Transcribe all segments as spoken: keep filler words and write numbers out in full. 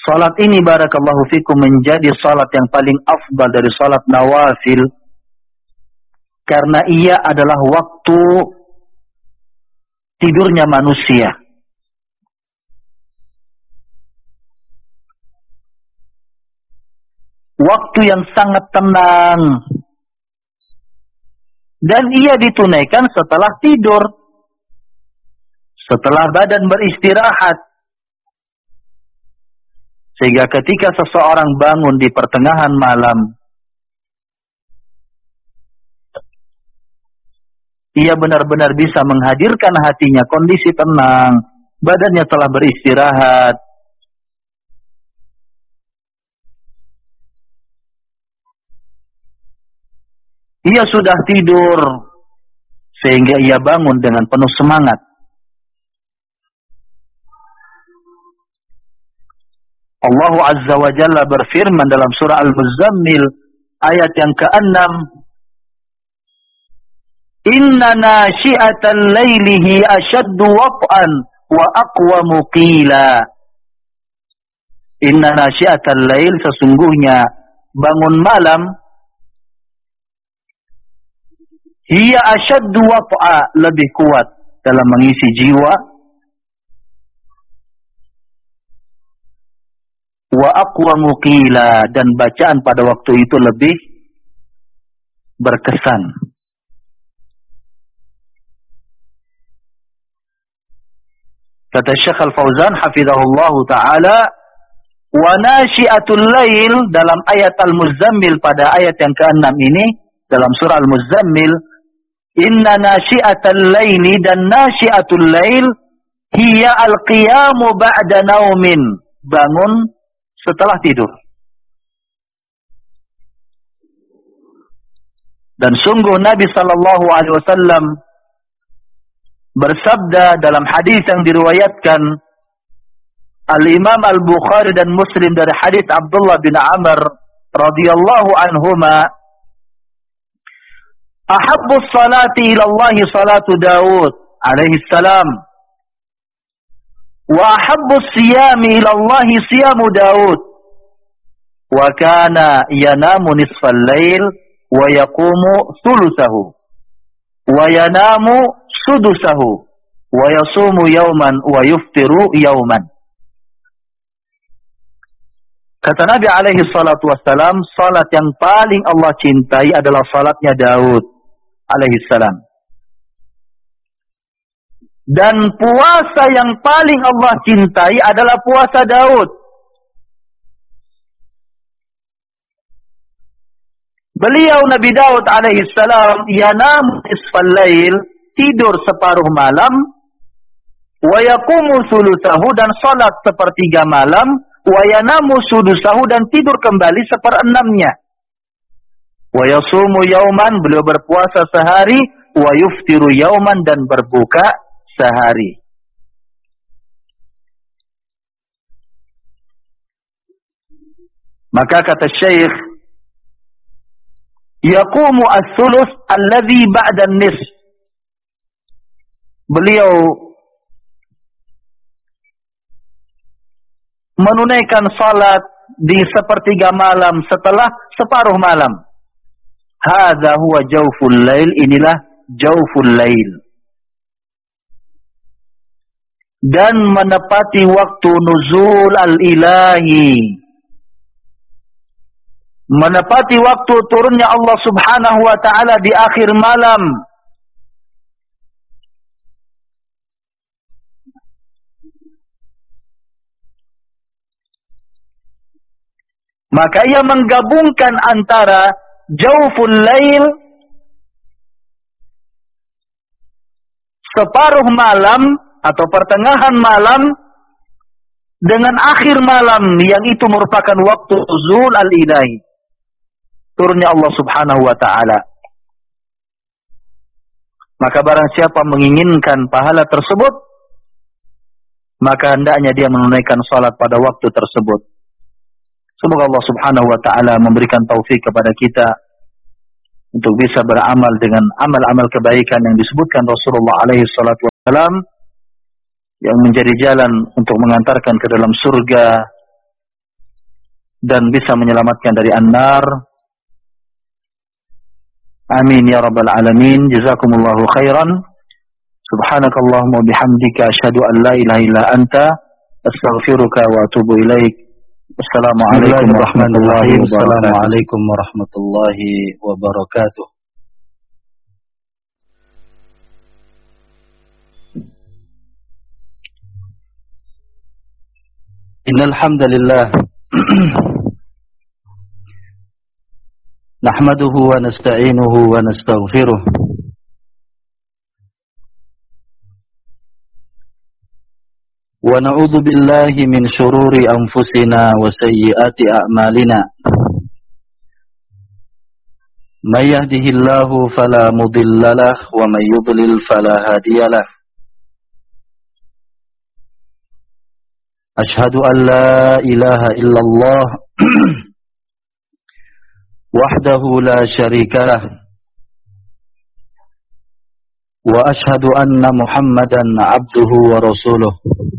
salat ini barakallahu fikum menjadi salat yang paling afdal dari salat nawafil karena ia adalah waktu tidurnya manusia. Waktu yang sangat tenang. Dan ia ditunaikan setelah tidur. Setelah badan beristirahat. Sehingga ketika seseorang bangun di pertengahan malam, ia benar-benar bisa menghadirkan hatinya kondisi tenang. Badannya telah beristirahat. Ia sudah tidur. Sehingga ia bangun dengan penuh semangat. Allah Azza wa Jalla berfirman dalam surah Al-Muzammil ayat yang keenam, Inna nashi'atal laylihi ashaddu wat'an wa aqwamu qila. Inna nashi'atal layl, sesungguhnya bangun malam, hiya ashaddu wat'a, lebih kuat dalam mengisi jiwa, wa aqwamu qila, dan bacaan pada waktu itu lebih berkesan. Kata Syekh Al-Fauzan hafizahullah taala, wa nasyiatul lail, dalam ayat Al-Muzammil pada ayat yang keenam ini dalam surah Al-Muzammil, inna nasyiatal laili, dan nasyiatul lail hiya al-qiyamu ba'da naumin, bangun setelah tidur. Dan sungguh Nabi sallallahu alaihi wasallam bersabda dalam hadis yang diriwayatkan Al-Imam Al-Bukhari dan Muslim dari hadis Abdullah bin Amr radhiyallahu anhuma, ahabbu salati ila Allah salatu Daud alaihi salam, wa ahabbu siyami ila Allah siyamu Daud, wa kana yanamu nisfal lail wa yaqumu thuluthahu wa yanamu sudusahu wa yasumu yawman wa yuftiru yawman. Kata Nabi alaihi salatu wassalam, salat yang paling Allah cintai adalah salatnya Daud alaihi salam. Dan puasa yang paling Allah cintai adalah puasa Daud. Beliau Nabi Daud alaihi salam yanam isfal lail, tidur separuh malam, wa yaqumu thulutsahu, dan salat sepertiga malam, wa yanamu sudusahu, dan tidur kembali seperenamnya. Wa yasumu yauman, beliau berpuasa sehari, wa yuftiru yauman, dan berbuka sehari. Maka kata Syekh, yaqumu as-sulus alladhi ba'da an-nisf. Beliau menunaikan salat di sepertiga malam setelah separuh malam. Hadza huwa jawful lail, inilah jawful lail. Dan menepati waktu nuzul al-ilahi, menepati waktu turunnya Allah subhanahu wa ta'ala di akhir malam. Maka ia menggabungkan antara jawful lail, separuh malam atau pertengahan malam, dengan akhir malam yang itu merupakan waktu nuzul al-ilahi, turunnya Allah subhanahu wa ta'ala. Maka barang siapa menginginkan pahala tersebut, maka hendaknya dia menunaikan salat pada waktu tersebut. Semoga Allah subhanahu wa ta'ala memberikan taufik kepada kita untuk bisa beramal dengan amal-amal kebaikan yang disebutkan Rasulullah alaihi salatu wassalam, yang menjadi jalan untuk mengantarkan ke dalam surga dan bisa menyelamatkan dari an-nar. Amin ya rabbal alamin. Jazakumullahu khairan. Subhanakallahumma bihamdika asyhadu an la ilaha illa anta astaghfiruka wa atubu ilaik. Assalamualaikum warahmatullahi wabarakatuh. Assalamualaikum warahmatullahi wabarakatuh. Innal hamdalillah nahmaduhu wa nasta'inuhu wa nastaghfiruh wa na'udzu billahi min shururi anfusina wa sayyiati a'malina. May yahdihillahu fala mudilla lahu wa may yudlil fala hadiya lahu. Ashhadu an la ilaha illallah wahdahu la syarika lah wa ashhadu anna Muhammadan abduhu wa rasuluh.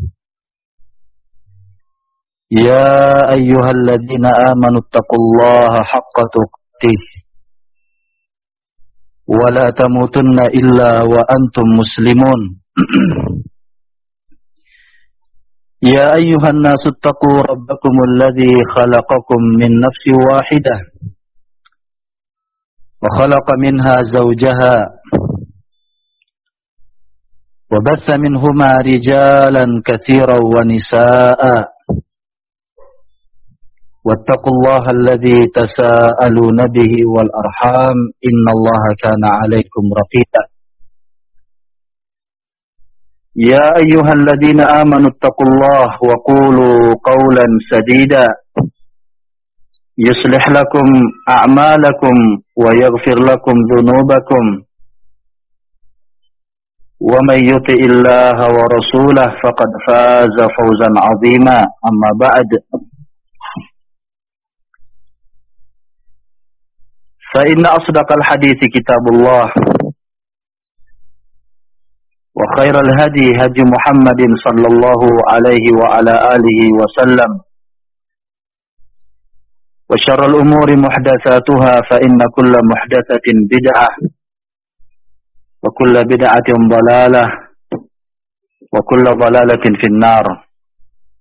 Ya ayyuhalladzina amanu taqullaha haqqa tuqatih wa la tamutunna illa wa antum muslimun. Ya ayyuhan nasu taqu rabbakumul ladzi khalaqakum min nafsin wahidah wa khalaqa minha zawjaha wa batha minhuma rijalan katsiran wa nisaa'a wattaqullaha alladzi tasaaluna bihi wal arham innallaha kana 'alaikum raqiba. Ya ayyuhalladzina amanu taqullaha wa qulu qawlan sadida yuslih lakum a'malakum wa yaghfir lakum dhunubakum wa may yuti'illaha wa rasulahu faqad faza fawzan 'azima. Amma ba'd. Fa inna asdaqal hadithi kitabullah wa khairal hadi hadi Muhammadin sallallahu alaihi wa ala alihi wa sallam wa syarrul umuri muhdatsatuha fa inna kulla muhdatsatin bid'ah wa kulla bid'atin dhalalah wa kulla dhalalatin fin nar.